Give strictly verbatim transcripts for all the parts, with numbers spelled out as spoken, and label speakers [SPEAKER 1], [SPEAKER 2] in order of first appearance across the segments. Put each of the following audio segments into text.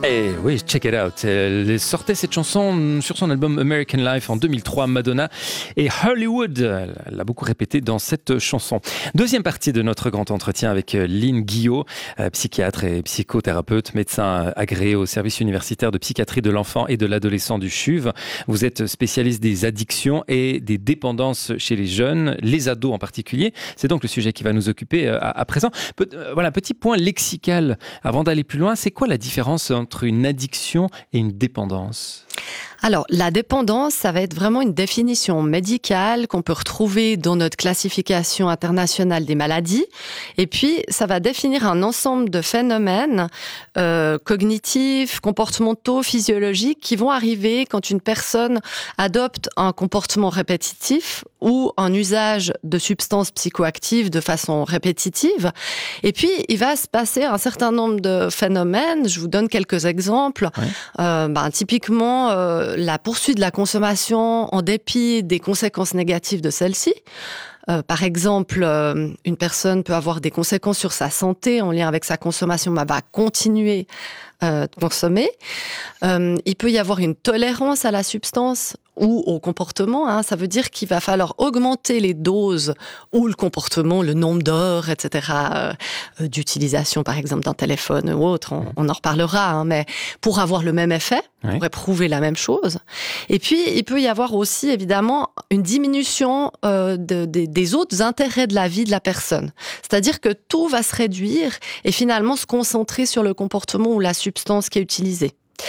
[SPEAKER 1] Et oui, check it out. Elle sortait cette chanson sur son album American Life en deux mille trois, Madonna et Hollywood. Elle l'a beaucoup répété dans cette chanson. Deuxième partie de notre grand entretien avec Lynn Guillot, psychiatre et psychothérapeute, médecin agréé au service universitaire de psychiatrie de l'enfant et de l'adolescent du C H U V. Vous êtes spécialiste des addictions et des dépendances chez les jeunes, les ados en particulier. C'est donc le sujet qui va nous occuper à, à présent. Pe- voilà, petit point lexical avant d'aller plus loin. C'est quoi la différence entre une addiction et une dépendance ?
[SPEAKER 2] Alors, la dépendance, ça va être vraiment une définition médicale qu'on peut retrouver dans notre classification internationale des maladies. Et puis, ça va définir un ensemble de phénomènes euh, cognitifs, comportementaux, physiologiques qui vont arriver quand une personne adopte un comportement répétitif ou un usage de substances psychoactives de façon répétitive. Et puis, il va se passer un certain nombre de phénomènes. Je vous donne quelques exemples. Ouais. Euh, ben, typiquement, euh, la poursuite de la consommation en dépit des conséquences négatives de celle-ci. Euh, par exemple, euh, une personne peut avoir des conséquences sur sa santé en lien avec sa consommation, mais va continuer euh, de consommer. Euh, il peut y avoir une tolérance à la substance ou au comportement. Hein. Ça veut dire qu'il va falloir augmenter les doses ou le comportement, le nombre d'heures, et cetera, euh, d'utilisation, par exemple, d'un téléphone ou autre. On, on en reparlera, hein, mais pour avoir le même effet, oui. Pour éprouver la même chose. Et puis, il peut y avoir aussi, évidemment, une diminution euh, de, de, des autres intérêts de la vie de la personne. C'est-à-dire que tout va se réduire et finalement se concentrer sur le comportement ou la substance qui est utilisée.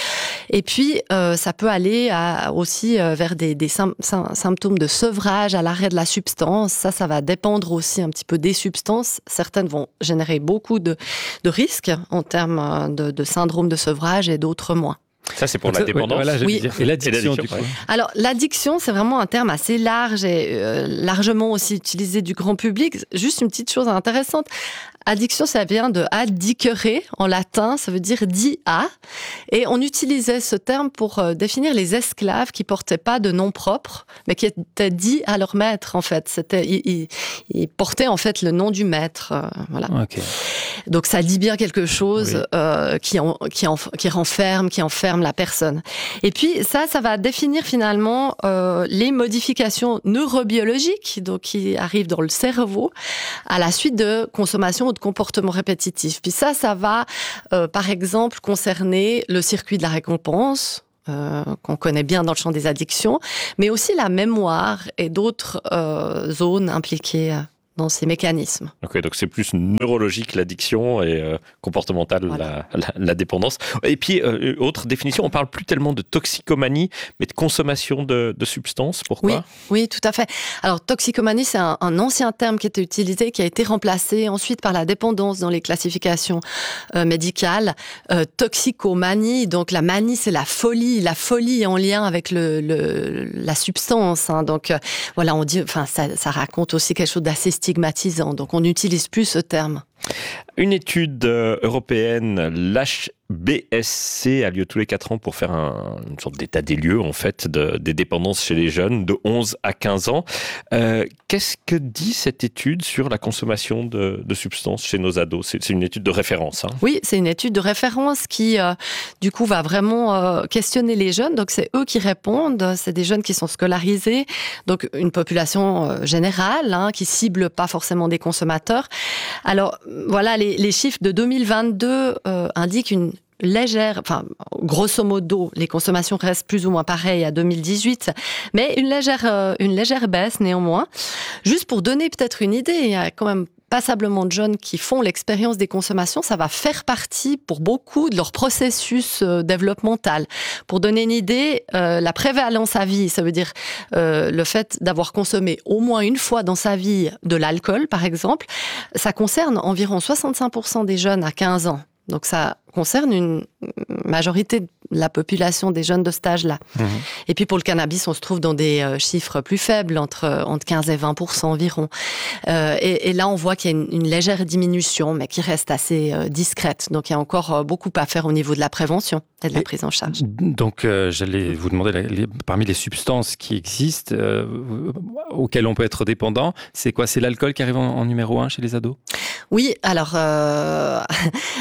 [SPEAKER 2] Et puis, euh, ça peut aller à, aussi euh, vers des, des sym- symptômes de sevrage, à l'arrêt de la substance. Ça, ça va dépendre aussi un petit peu des substances. Certaines vont générer beaucoup de, de risques en termes de, de syndrome de sevrage et d'autres moins.
[SPEAKER 3] Ça, c'est pour la dépendance.
[SPEAKER 1] Voilà,
[SPEAKER 2] oui.
[SPEAKER 1] dire. Et l'addiction, du coup.
[SPEAKER 2] Alors, l'addiction, c'est vraiment un terme assez large et euh, largement aussi utilisé du grand public. Juste une petite chose intéressante. Addiction, ça vient de addicere, en latin, ça veut dire dit à. Et on utilisait ce terme pour euh, définir les esclaves qui portaient pas de nom propre, mais qui étaient dits à leur maître, en fait. C'était, ils, ils, ils portaient, en fait, le nom du maître. Euh, voilà.
[SPEAKER 1] Okay.
[SPEAKER 2] Donc, ça dit bien quelque chose oui. euh, qui, en, qui, en, qui renferme, qui enferme la personne. Et puis, ça, ça va définir finalement euh, les modifications neurobiologiques, donc qui arrivent dans le cerveau, à la suite de consommation de comportements répétitifs. Puis ça, ça va, euh, par exemple, concerner le circuit de la récompense, euh, qu'on connaît bien dans le champ des addictions, mais aussi la mémoire et d'autres euh, zones impliquées dans ces mécanismes.
[SPEAKER 3] Okay, donc c'est plus neurologique l'addiction et euh, comportementale voilà. la, la, la dépendance. Et puis, euh, autre définition, on parle plus tellement de toxicomanie, mais de consommation de, de substances. Pourquoi ?
[SPEAKER 2] Oui, oui, tout à fait. Alors, toxicomanie, c'est un, un ancien terme qui était utilisé, qui a été remplacé ensuite par la dépendance dans les classifications euh, médicales. Euh, toxicomanie, donc la manie, c'est la folie, la folie en lien avec le, le, la substance. Hein. Donc, euh, voilà, on dit, enfin, ça, ça raconte aussi quelque chose d'assez stigmatisant, donc on n'utilise plus ce terme.
[SPEAKER 3] Une étude européenne, l'H B S C, a lieu tous les quatre ans pour faire un, une sorte d'état des lieux en fait de, des dépendances chez les jeunes de onze à quinze ans. Euh, qu'est-ce que dit cette étude sur la consommation de, de substances chez nos ados ? c'est, c'est une étude de référence. Hein.
[SPEAKER 2] Oui, c'est une étude de référence qui, euh, du coup, va vraiment euh, questionner les jeunes. Donc, c'est eux qui répondent. C'est des jeunes qui sont scolarisés. Donc, une population euh, générale hein, qui cible pas forcément des consommateurs. Alors, voilà, les, les chiffres de deux mille vingt-deux euh, indiquent une légère, enfin, grosso modo, les consommations restent plus ou moins pareilles à deux mille dix-huit, mais une légère, euh, une légère baisse néanmoins. Juste pour donner peut-être une idée, il y a quand même passablement de jeunes qui font l'expérience des consommations, ça va faire partie pour beaucoup de leur processus euh, développemental. Pour donner une idée, euh, la prévalence à vie, ça veut dire euh, le fait d'avoir consommé au moins une fois dans sa vie de l'alcool, par exemple, ça concerne environ soixante-cinq pour cent des jeunes à quinze ans. Donc ça concerne une majorité de la population des jeunes de cet âge-là. Mmh. Et puis pour le cannabis, on se trouve dans des euh, chiffres plus faibles, entre, entre quinze et vingt pour cent environ. Euh, et, et là, on voit qu'il y a une, une légère diminution, mais qui reste assez euh, discrète. Donc il y a encore euh, beaucoup à faire au niveau de la prévention et de la et prise en charge.
[SPEAKER 1] Donc euh, j'allais vous demander, les, parmi les substances qui existent, euh, auxquelles on peut être dépendant, c'est quoi ? C'est l'alcool qui arrive en, en numéro un chez les ados ?
[SPEAKER 2] Oui, alors... Euh...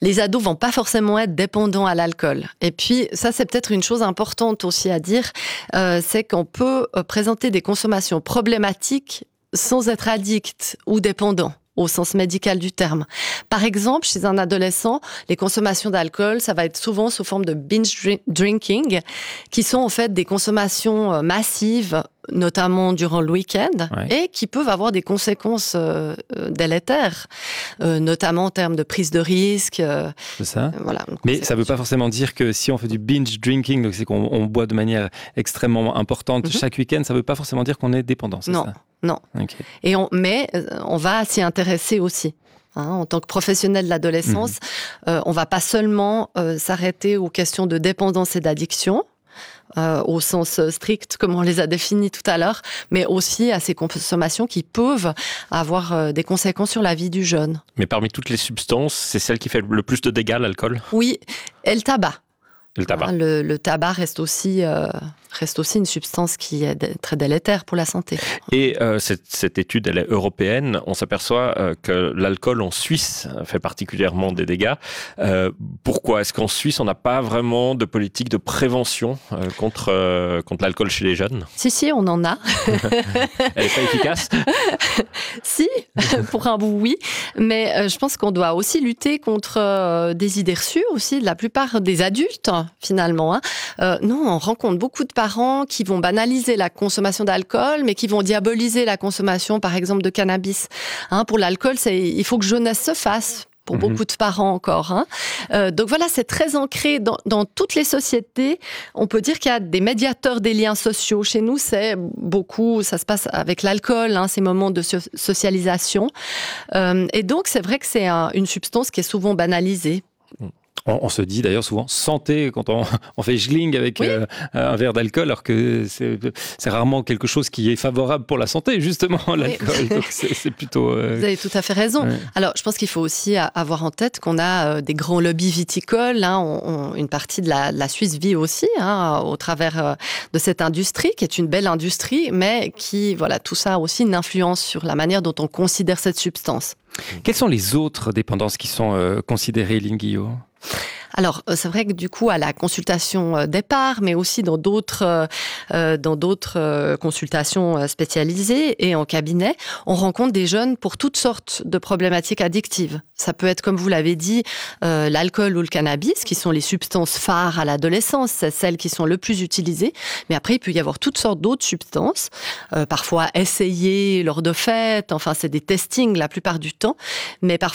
[SPEAKER 2] les ados vont pas forcément être dépendants à l'alcool. Et puis, ça, c'est peut-être une chose importante aussi à dire, euh, c'est qu'on peut présenter des consommations problématiques sans être addict ou dépendant, au sens médical du terme. Par exemple, chez un adolescent, les consommations d'alcool, ça va être souvent sous forme de binge drinking, qui sont en fait des consommations massives, notamment durant le week-end, ouais. et qui peuvent avoir des conséquences euh, délétères, euh, notamment en termes de prise de risque. Euh,
[SPEAKER 1] c'est ça. Euh, voilà, mais ça ne veut pas forcément dire que si on fait du binge drinking, donc c'est qu'on on boit de manière extrêmement importante mm-hmm. chaque week-end, ça ne veut pas forcément dire qu'on est dépendant, c'est
[SPEAKER 2] non,
[SPEAKER 1] ça?
[SPEAKER 2] Non, okay. Et on, mais on va s'y intéresser aussi. Hein, en tant que professionnel de l'adolescence, mmh. euh, on ne va pas seulement euh, s'arrêter aux questions de dépendance et d'addiction, euh, au sens strict, comme on les a définis tout à l'heure, mais aussi à ces consommations qui peuvent avoir euh, des conséquences sur la vie du jeune.
[SPEAKER 3] Mais parmi toutes les substances, c'est celle qui fait le plus de dégâts, l'alcool ?
[SPEAKER 2] Oui, et le tabac.
[SPEAKER 3] Le tabac.
[SPEAKER 2] Le, le tabac reste aussi, euh, reste aussi une substance qui est dé- très délétère pour la santé.
[SPEAKER 3] Et euh, cette, cette étude, elle est européenne. On s'aperçoit euh, que l'alcool en Suisse fait particulièrement des dégâts. Euh, pourquoi ? Est-ce qu'en Suisse, on n'a pas vraiment de politique de prévention euh, contre, euh, contre l'alcool chez les jeunes ?
[SPEAKER 2] Si, si, on en a.
[SPEAKER 3] Elle n'est pas efficace ?
[SPEAKER 2] Si, pour un bout, oui. Mais euh, je pense qu'on doit aussi lutter contre euh, des idées reçues aussi de la plupart des adultes, finalement. Hein. Euh, non, on rencontre beaucoup de parents qui vont banaliser la consommation d'alcool, mais qui vont diaboliser la consommation, par exemple, de cannabis. Hein, pour l'alcool, c'est, il faut que jeunesse se fasse. Pour mmh. beaucoup de parents encore. Hein. Euh, donc voilà, c'est très ancré dans, dans toutes les sociétés. On peut dire qu'il y a des médiateurs des liens sociaux. Chez nous, c'est beaucoup, ça se passe avec l'alcool, hein, ces moments de so- socialisation. Euh, et donc, c'est vrai que c'est un, une substance qui est souvent banalisée.
[SPEAKER 1] On, on se dit d'ailleurs souvent santé quand on, on fait schling avec oui. euh, un verre d'alcool, alors que c'est, c'est rarement quelque chose qui est favorable pour la santé, justement, l'alcool. Oui. Donc c'est, c'est plutôt... Euh...
[SPEAKER 2] Vous avez tout à fait raison. Ouais. Alors, je pense qu'il faut aussi avoir en tête qu'on a euh, des grands lobbies viticoles. Hein. On, on, une partie de la, de la Suisse vit aussi hein, au travers euh, de cette industrie, qui est une belle industrie, mais qui, voilà, tout ça a aussi une influence sur la manière dont on considère cette substance.
[SPEAKER 1] Quelles sont les autres dépendances qui sont euh, considérées, Lynn Guillot ?
[SPEAKER 2] Alors, c'est vrai que du coup, à la consultation départ, mais aussi dans d'autres, euh, dans d'autres euh, consultations spécialisées et en cabinet, on rencontre des jeunes pour toutes sortes de problématiques addictives. Ça peut être, comme vous l'avez dit, euh, l'alcool ou le cannabis, qui sont les substances phares à l'adolescence, c'est celles qui sont le plus utilisées. Mais après, il peut y avoir toutes sortes d'autres substances, euh, parfois essayées lors de fêtes, enfin, c'est des testings la plupart du temps. Mais par,